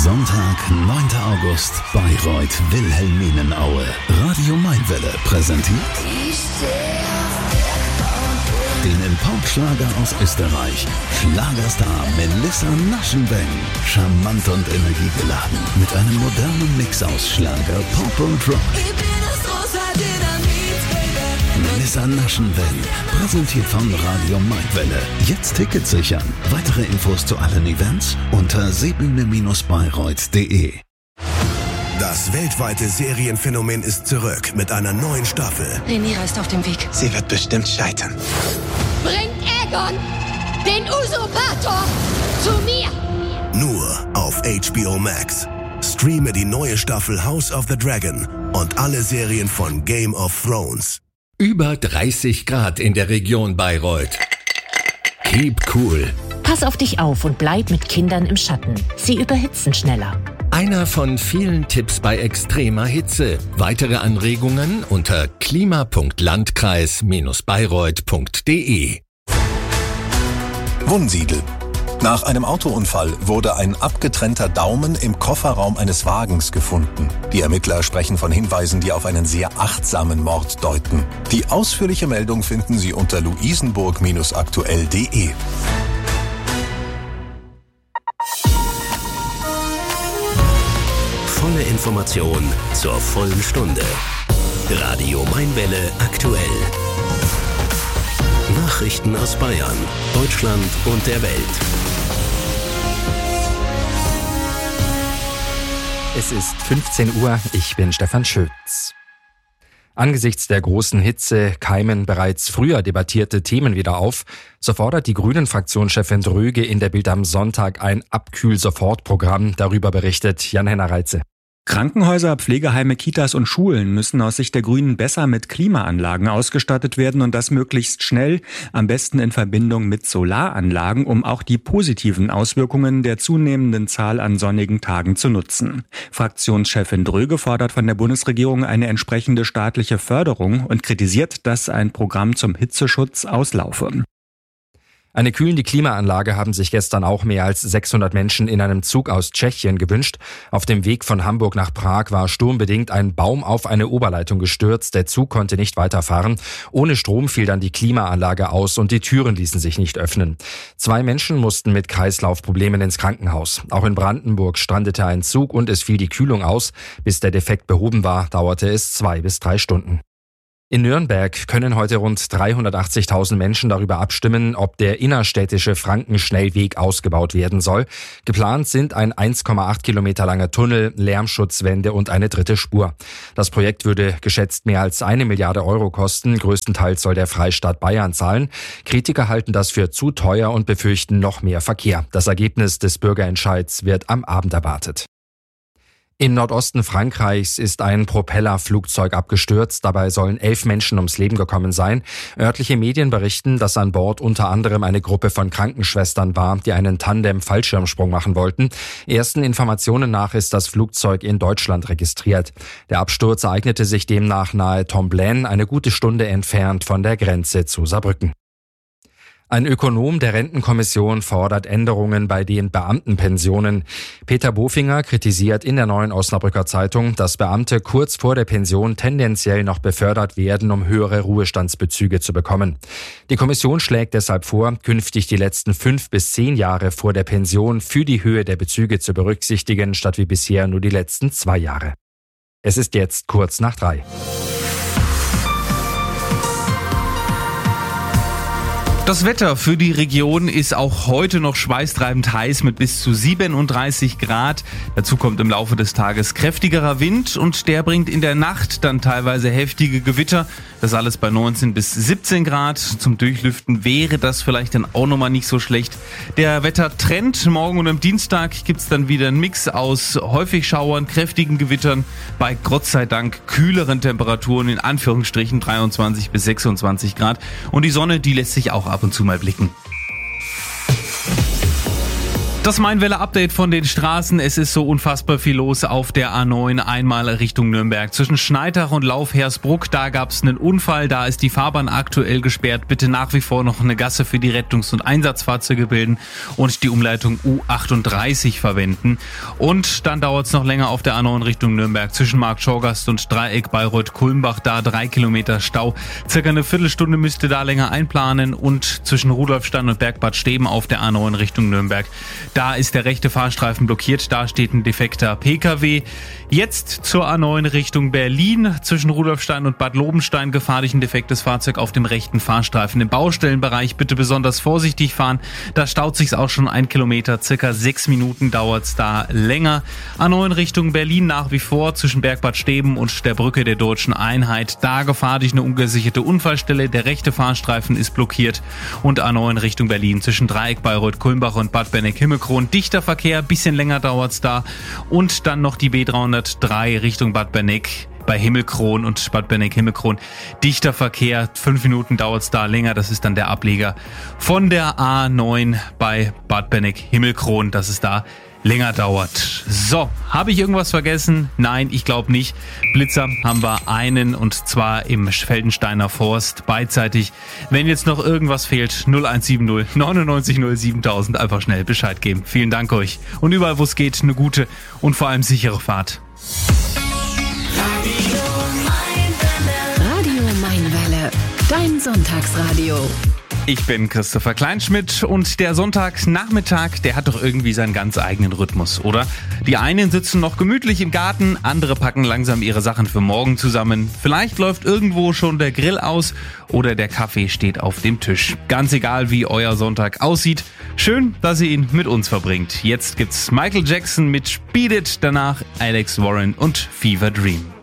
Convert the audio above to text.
Sonntag, 9. August, Bayreuth, Wilhelminaue. Radio Mainwelle präsentiert den Import-Schlager aus Österreich. Schlagerstar Melissa Naschenweng. Charmant und energiegeladen. Mit einem modernen Mix aus Schlager, Pop und Rock. Melissa Naschenweng. Präsentiert von Radio Mainwelle. Jetzt Tickets sichern. Weitere Infos zu allen Events unter sebühne-bayreuth.de. Das weltweite Serienphänomen ist zurück mit einer neuen Staffel. Rhaenyra ist auf dem Weg. Sie wird bestimmt scheitern. Bringt Aegon, den Usurpator, zu mir! Nur auf HBO Max. Streame die neue Staffel House of the Dragon und alle Serien von Game of Thrones. Über 30 Grad in der Region Bayreuth. Keep cool. Pass auf dich auf und bleib mit Kindern im Schatten. Sie überhitzen schneller. Einer von vielen Tipps bei extremer Hitze. Weitere Anregungen unter klima.landkreis-bayreuth.de. Wunsiedel. Nach einem Autounfall wurde ein abgetrennter Daumen im Kofferraum eines Wagens gefunden. Die Ermittler sprechen von Hinweisen, die auf einen sehr achtsamen Mord deuten. Die ausführliche Meldung finden Sie unter luisenburg-aktuell.de. Volle Information zur vollen Stunde. Radio Mainwelle aktuell. Nachrichten aus Bayern, Deutschland und der Welt. Es ist 15 Uhr, ich bin Stefan Schütz. Angesichts der großen Hitze keimen bereits früher debattierte Themen wieder auf. So fordert die Grünen-Fraktionschefin Dröge in der Bild am Sonntag ein Abkühl-Sofortprogramm. Darüber berichtet Jan-Henner Reitze. Krankenhäuser, Pflegeheime, Kitas und Schulen müssen aus Sicht der Grünen besser mit Klimaanlagen ausgestattet werden und das möglichst schnell, am besten in Verbindung mit Solaranlagen, um auch die positiven Auswirkungen der zunehmenden Zahl an sonnigen Tagen zu nutzen. Fraktionschefin Dröge fordert von der Bundesregierung eine entsprechende staatliche Förderung und kritisiert, dass ein Programm zum Hitzeschutz auslaufe. Eine kühlende Klimaanlage haben sich gestern auch mehr als 600 Menschen in einem Zug aus Tschechien gewünscht. Auf dem Weg von Hamburg nach Prag war sturmbedingt ein Baum auf eine Oberleitung gestürzt. Der Zug konnte nicht weiterfahren. Ohne Strom fiel dann die Klimaanlage aus und die Türen ließen sich nicht öffnen. 2 Menschen mussten mit Kreislaufproblemen ins Krankenhaus. Auch in Brandenburg strandete ein Zug und es fiel die Kühlung aus. Bis der Defekt behoben war, dauerte es 2 bis 3 Stunden. In Nürnberg können heute rund 380.000 Menschen darüber abstimmen, ob der innerstädtische Frankenschnellweg ausgebaut werden soll. Geplant sind ein 1,8 Kilometer langer Tunnel, Lärmschutzwände und eine dritte Spur. Das Projekt würde geschätzt mehr als 1 Milliarde Euro kosten. Größtenteils soll der Freistaat Bayern zahlen. Kritiker halten das für zu teuer und befürchten noch mehr Verkehr. Das Ergebnis des Bürgerentscheids wird am Abend erwartet. Im Nordosten Frankreichs ist ein Propellerflugzeug abgestürzt. Dabei sollen 11 Menschen ums Leben gekommen sein. Örtliche Medien berichten, dass an Bord unter anderem eine Gruppe von Krankenschwestern war, die einen Tandem-Fallschirmsprung machen wollten. Ersten Informationen nach ist das Flugzeug in Deutschland registriert. Der Absturz ereignete sich demnach nahe Tomblaine, eine gute Stunde entfernt von der Grenze zu Saarbrücken. Ein Ökonom der Rentenkommission fordert Änderungen bei den Beamtenpensionen. Peter Bofinger kritisiert in der Neuen Osnabrücker Zeitung, dass Beamte kurz vor der Pension tendenziell noch befördert werden, um höhere Ruhestandsbezüge zu bekommen. Die Kommission schlägt deshalb vor, künftig die letzten 5 bis 10 Jahre vor der Pension für die Höhe der Bezüge zu berücksichtigen, statt wie bisher nur die letzten 2 Jahre. Es ist jetzt kurz nach 3. Das Wetter für die Region ist auch heute noch schweißtreibend heiß mit bis zu 37 Grad. Dazu kommt im Laufe des Tages kräftigerer Wind und der bringt in der Nacht dann teilweise heftige Gewitter. Das alles bei 19 bis 17 Grad. Zum Durchlüften wäre das vielleicht dann auch nochmal nicht so schlecht. Der Wettertrend morgen und am Dienstag gibt's dann wieder einen Mix aus häufig Schauern, kräftigen Gewittern bei Gott sei Dank kühleren Temperaturen, in Anführungsstrichen 23 bis 26 Grad. Und die Sonne, die lässt sich auch ab und zu mal blicken. Das Mainwelle-Update von den Straßen. Es ist so unfassbar viel los auf der A9 einmal Richtung Nürnberg. Zwischen Schneidach und Lauf-Hersbruck, da gab es einen Unfall. Da ist die Fahrbahn aktuell gesperrt. Bitte nach wie vor noch eine Gasse für die Rettungs- und Einsatzfahrzeuge bilden und die Umleitung U38 verwenden. Und dann dauert es noch länger auf der A9 Richtung Nürnberg. Zwischen Markt-Schorgast und Dreieck Bayreuth-Kulmbach, da 3 Kilometer Stau. Circa eine Viertelstunde müsst ihr da länger einplanen. Und zwischen Rudolfstein und Bergbad Steben auf der A9 Richtung Nürnberg. Da ist der rechte Fahrstreifen blockiert, da steht ein defekter PKW. Jetzt zur A9 Richtung Berlin. Zwischen Rudolfstein und Bad Lobenstein gefahr durch ein defektes Fahrzeug auf dem rechten Fahrstreifen. Im Baustellenbereich bitte besonders vorsichtig fahren. Da staut sich's auch schon 1 Kilometer, circa 6 Minuten dauert's da länger. A9 Richtung Berlin nach wie vor zwischen Bergbad Steben und der Brücke der Deutschen Einheit. Da Gefahr durch eine ungesicherte Unfallstelle. Der rechte Fahrstreifen ist blockiert. Und A9 Richtung Berlin zwischen Dreieck Bayreuth-Kulmbach und Bad Benneck-Himmelkron. Dichter Verkehr, bisschen länger dauert's da. Und dann noch die B303 Richtung Bad Benneck bei Himmelkron und Bad Benneck-Himmelkron. Dichter Verkehr, 5 Minuten dauert's da länger. Das ist dann der Ableger von der A9 bei Bad Benneck-Himmelkron, dass es da länger dauert. So, habe ich irgendwas vergessen? Nein, ich glaube nicht. Blitzer haben wir einen und zwar im Feldensteiner Forst beidseitig. Wenn jetzt noch irgendwas fehlt, 0170 99 0 7000 einfach schnell Bescheid geben. Vielen Dank euch und überall wo es geht, eine gute und vor allem sichere Fahrt. Radio Mainwelle, dein Sonntagsradio. Ich bin Christopher Kleinschmidt und der Sonntagnachmittag, der hat doch irgendwie seinen ganz eigenen Rhythmus, oder? Die einen sitzen noch gemütlich im Garten, andere packen langsam ihre Sachen für morgen zusammen. Vielleicht läuft irgendwo schon der Grill aus oder der Kaffee steht auf dem Tisch. Ganz egal, wie euer Sonntag aussieht. Schön, dass ihr ihn mit uns verbringt. Jetzt gibt's Michael Jackson mit Beat It, danach Alex Warren und Fever Dream.